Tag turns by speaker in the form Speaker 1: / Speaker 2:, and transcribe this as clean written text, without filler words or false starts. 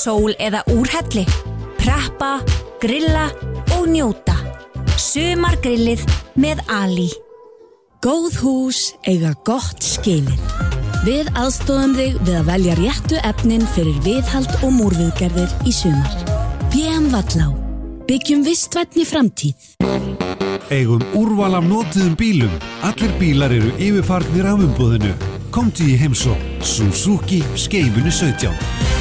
Speaker 1: sól eða úrhelli, preppa, grilla og njóta. Sumargrillið með Ali.
Speaker 2: Góð hús eiga gott skilið. Við aðstoðum þig við að velja réttu efnin fyrir viðhald og múrviðgerðir í sumar. BM Vallá. Byggjum vistvænni framtíð.
Speaker 3: Eigum úrval af notuðum bílum. Allir bílar eru yfirfarnir af umboðinu. Komdu í heimsókn. Suzuki Skeifunni 17.